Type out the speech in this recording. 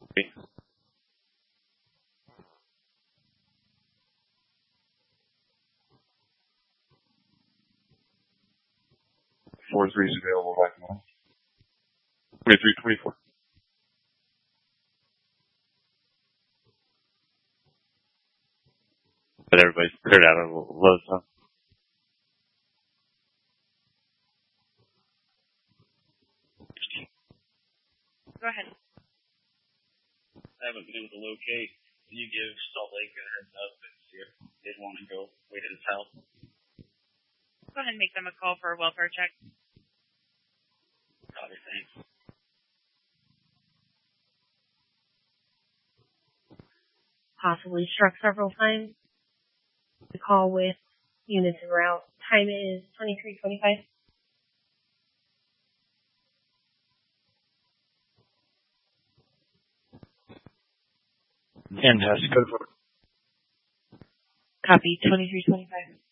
4-3 is available right now. 23-24. But everybody's cleared out of loads, huh? Go ahead. I haven't been able to locate. Can you give Salt Lake a heads up and see if they'd want to go way to the south? Go ahead and make them a call for a welfare check. Copy, thanks. Possibly struck several times. The call with units en route. Time is 23:25. Fantastic. Go for it. Copy, 23:25.